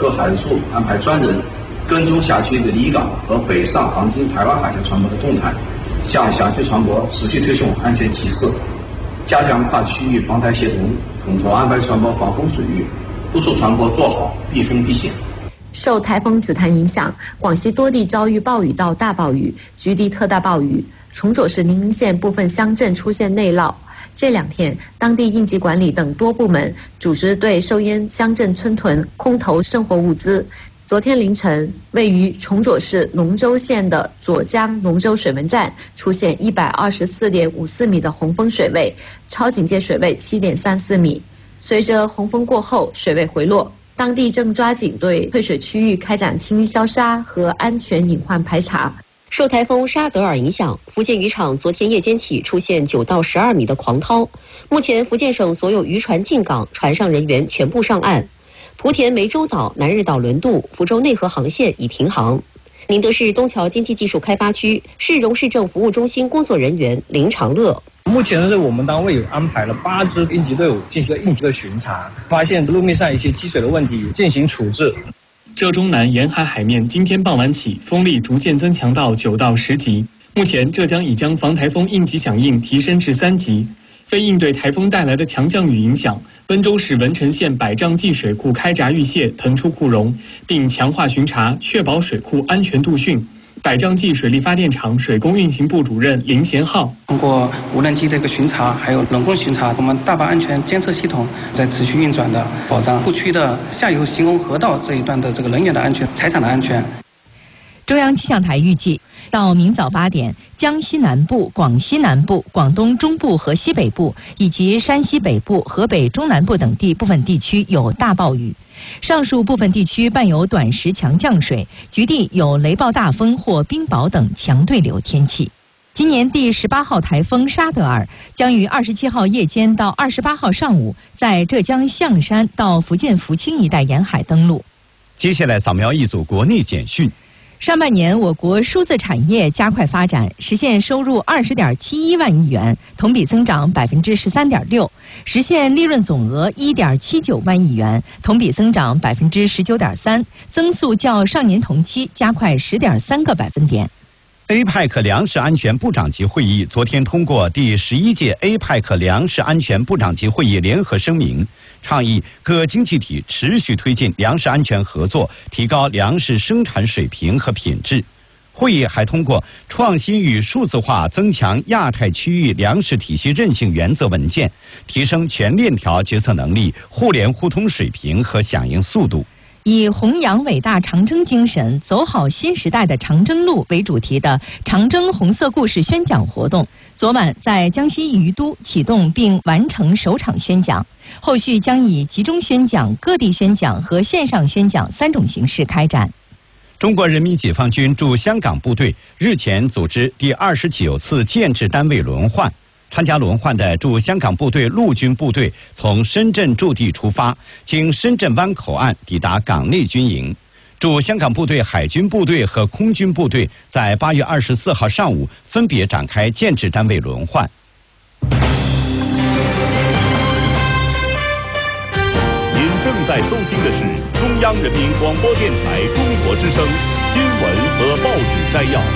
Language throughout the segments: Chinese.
各海事处安排专人跟踪辖区的离港和北上航经台湾海峡船舶的动态，向辖区船舶持续推送安全提示，加强跨区域防台协同，统筹安排船舶防风水域，督促船舶做好避风避险。 受台风紫檀影响，广西多地遭遇暴雨到大暴雨，局地特大暴雨。崇左市宁宁县部分乡镇出现内涝。这2天，当地应急管理等多部门组织对受淹乡镇村屯空投生活物资。昨天凌晨，位于崇左市龙州县的左江龙州水门站出现124.54米的洪峰水位，超警戒水位7.34米。随着洪峰过后，水位回落。当地正抓紧对退水区域开展清淤消杀和安全隐患排查。 受台风沙德尔影响，福建渔场昨天夜间起出现9到12米的狂涛。目前，福建省所有渔船进港，船上人员全部上岸。莆田湄洲岛、南日岛轮渡、福州内河航线已停航。宁德市东桥经济技术开发区市容市政服务中心工作人员林长乐。 目前是我们单位有安排了8支应急队伍进行应急的巡查，发现路面上一些积水的问题进行处置。 浙中南沿海海面今天傍晚起风力逐渐增强到9到10级，目前浙江已将防台风应急响应提升至3级。为应对台风带来的强降雨影响，温州市文成县百丈季水库开闸预泄腾出库容，并强化巡查，确保水库安全度汛。百丈季水利发电厂水工运行部主任林贤浩： 通过无人机的一个巡查，还有人工巡查，我们大坝安全监测系统在持续运转的，保障库区的下游行洪河道这一段的这个人员的安全、财产的安全。 中央气象台预计，到明早8点，江西南部、广西南部、广东中部和西北部以及山西北部、河北中南部等地部分地区有大暴雨。上述部分地区伴有短时强降水，局地有雷暴大风或冰雹等强对流天气。今年第18号台风沙德尔将于27号夜间到28号上午在浙江象山到福建福清一带沿海登陆。 接下来扫描一组国内简讯。 上半年，我国数字产业加快发展，实现收入20.71万亿元，同比增长13.6%，实现利润总额1.79万亿元，同比增长19.3%，增速较上年同期加快10.3个百分点。 APEC 粮食安全部长级会议昨天通过第11届 APEC 粮食安全部长级会议联合声明，倡议各经济体持续推进粮食安全合作，提高粮食生产水平和品质。会议还通过创新与数字化增强亚太区域粮食体系韧性原则文件，提升全链条决策能力、互联互通水平和响应速度。 以弘扬伟大长征精神，走好新时代的长征路为主题的长征红色故事宣讲活动，昨晚在江西宜都启动并完成首场宣讲，后续将以集中宣讲、各地宣讲和线上宣讲3种形式开展。 中国人民解放军驻香港部队日前组织第29次建制单位轮换。参加轮换的驻香港部队陆军部队从深圳驻地出发，经深圳湾口岸抵达港内军营。驻香港部队海军部队和空军部队在8月24号上午分别展开建制单位轮换。 您正在收听的是中央人民广播电台中国之声新闻和报纸摘要。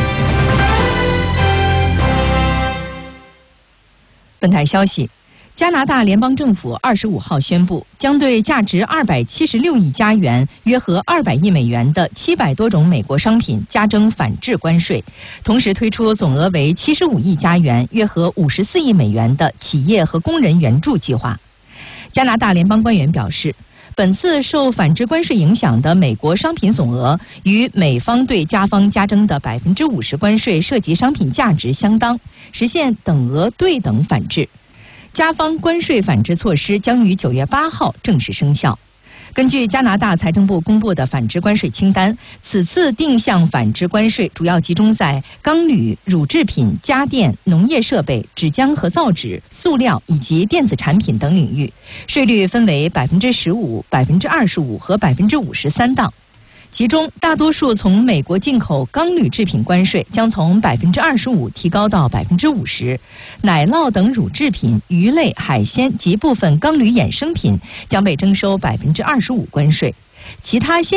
本台消息，加拿大联邦政府25号宣布，将对价值276亿加元（约合200亿美元）的700多种美国商品加征反制关税，同时推出总额为75亿加元（约合54亿美元）的企业和工人援助计划。加拿大联邦官员表示，本次受反制关税影响的美国商品总额与美方对加方加征的50%关税涉及商品价值相当，实现等额对等反制。加方关税反制措施将于9月8号正式生效。根据加拿大财政部公布的反制关税清单，此次定向反制关税主要集中在钢铝、乳制品、家电、农业设备、纸浆和造纸、塑料以及电子产品等领域，税率分为15%、25%和53%档。其中，大多数从美国进口钢铝制品关税将从25%提高到50%，奶酪等乳制品、鱼类、海鲜及部分钢铝衍生品将被征收25%关税，其他